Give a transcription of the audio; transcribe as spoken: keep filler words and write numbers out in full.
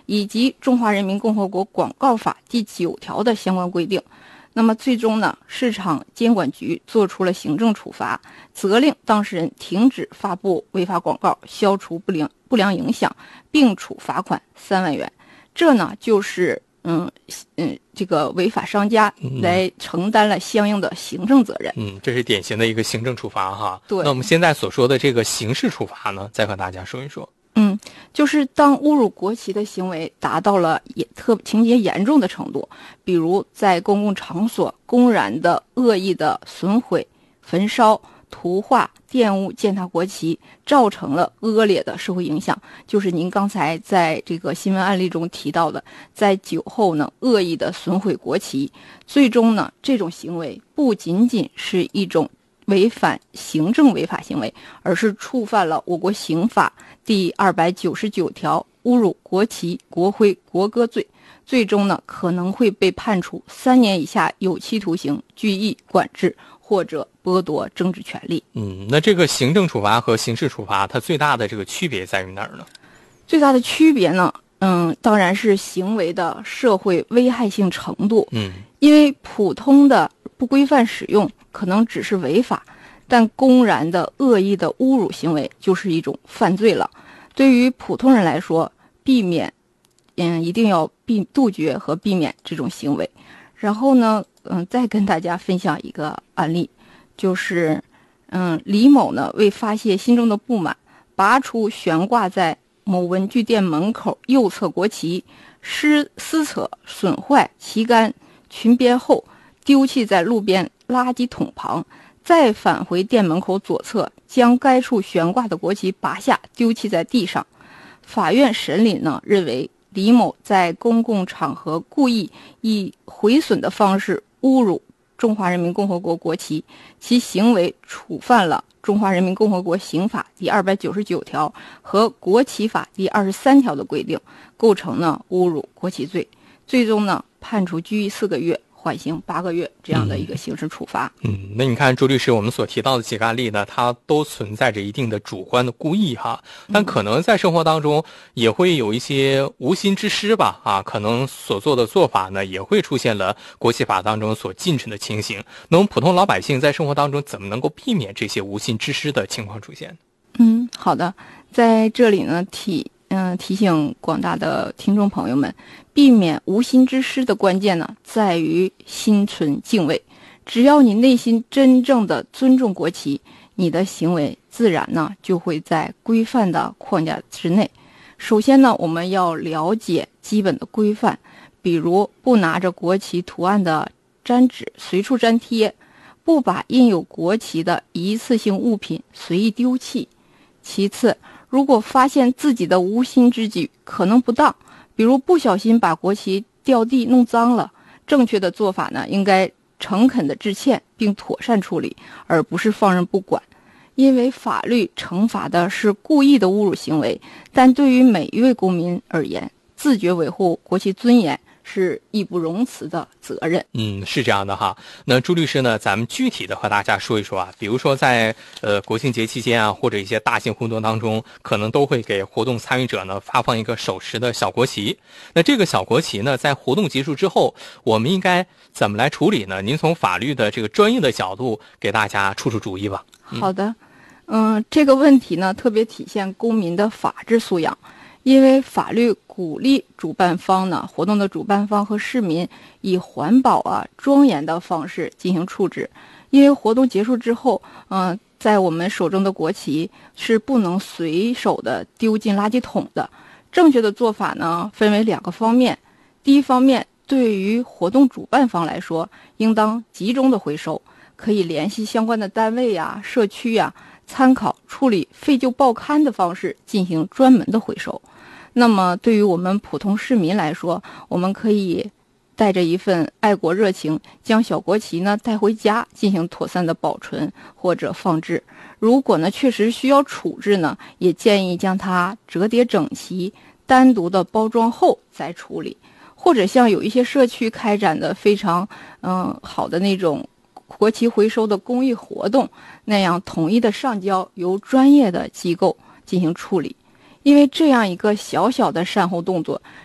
以及《中华人民共和国广告法》第九条的相关规定。那么最终呢，市场监管局作出了行政处罚，责令当事人停止发布违法广告，消除不良不良影响，并处罚款三万元。这呢，就是嗯嗯，这个违法商家来承担了相应的行政责任。 嗯，这是典型的一个行政处罚哈。 对。 那我们现在所说的这个刑事处罚呢，再和大家说一说。 嗯，就是当侮辱国旗的行为达到了也特情节严重的程度，比如在公共场所公然的恶意的损毁、焚烧、涂画、玷污、践踏国旗，造成了恶劣的社会影响，就是您刚才在这个新闻案例中提到的，在酒后呢恶意的损毁国旗，最终呢这种行为不仅仅是一种违反行政违法行为，而是触犯了我国刑法第二百九十九条侮辱国旗、国徽、国歌罪，最终呢可能会被判处三年以下有期徒刑、拘役、管制或者剥夺政治权利。 嗯，那这个行政处罚和刑事处罚，它最大的这个区别在于哪儿呢？ 最大的区别呢，嗯，当然是行为的社会危害性程度。 嗯， 因为普通的不规范使用可能只是违法，但公然的恶意的侮辱行为就是一种犯罪了。对于普通人来说，避免，嗯，一定要避杜绝和避免这种行为。然后呢，嗯，再跟大家分享一个案例，就是，嗯，李某呢为发泄心中的不满，拔出悬挂在某文具店门口右侧国旗，撕撕扯损坏旗杆裙边后，丢弃在路边垃圾桶旁，再返回店门口左侧，将该处悬挂的国旗拔下，丢弃在地上。法院审理呢，认为李某在公共场合故意以毁损的方式侮辱中华人民共和国国旗，其行为触犯了中华人民共和国刑法第二百九十九条和国旗法第二十三条的规定，构成呢侮辱国旗罪。最终呢判处拘役四个月，缓刑八个月这样的一个刑事处罚。 嗯，嗯那你看朱律师，我们所提到的几个案例呢，它都存在着一定的主观的故意哈，但可能在生活当中也会有一些无心之失吧，啊，可能所做的做法呢，也会出现了国旗法当中所禁止的情形。那我们普通老百姓在生活当中怎么能够避免这些无心之失的情况出现？ 嗯，好的，在这里呢提嗯、呃、提醒广大的听众朋友们，避免无心之失的关键呢，在于心存敬畏。只要你内心真正的尊重国旗，你的行为自然呢就会在规范的框架之内。首先呢，我们要了解基本的规范，比如不拿着国旗图案的粘纸随处粘贴，不把印有国旗的一次性物品随意丢弃。其次，如果发现自己的无心之举可能不当，比如不小心把国旗掉地弄脏了，正确的做法呢，应该诚恳的致歉并妥善处理，而不是放任不管。因为法律惩罚的是故意的侮辱行为，但对于每一位公民而言，自觉维护国旗尊严是义不容辞的责任。 嗯，是这样的哈。那朱律师呢，咱们具体的和大家说一说啊，比如说在呃国庆节期间啊，或者一些大型活动当中，可能都会给活动参与者呢发放一个手持的小国旗。那这个小国旗呢，在活动结束之后，我们应该怎么来处理呢？您从法律的这个专业的角度给大家出出主意吧。 嗯、好的，嗯，这个问题呢，特别体现公民的法治素养。因为法律鼓励主办方呢，活动的主办方和市民以环保啊、庄严的方式进行处置。因为活动结束之后，嗯、呃，在我们手中的国旗是不能随手的丢进垃圾桶的。正确的做法呢，分为两个方面。第一方面，对于活动主办方来说，应当集中的回收，可以联系相关的单位呀、社区呀，参考处理废旧报刊的方式进行专门的回收。那么对于我们普通市民来说，我们可以带着一份爱国热情，将小国旗呢带回家进行妥善的保存或者放置。如果呢确实需要处置呢，也建议将它折叠整齐，单独的包装后再处理。或者像有一些社区开展的非常嗯好的那种国旗回收的公益活动，那样统一的上交由专业的机构进行处理。因为这样一个小小的善后动作，